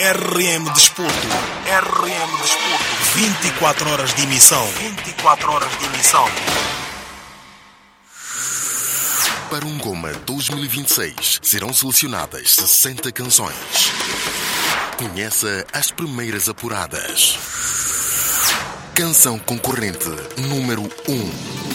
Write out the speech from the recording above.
RM Desporto. RM Desporto. 24 horas de emissão. 24 horas de emissão. Para um Goma 2026 serão selecionadas 60 canções. Conheça as primeiras apuradas. Canção concorrente número 1.